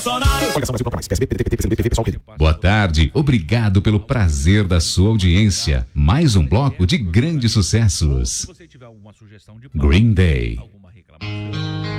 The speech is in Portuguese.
Boa tarde, obrigado pelo prazer da sua audiência. Mais um bloco de grandes sucessos. Green Day.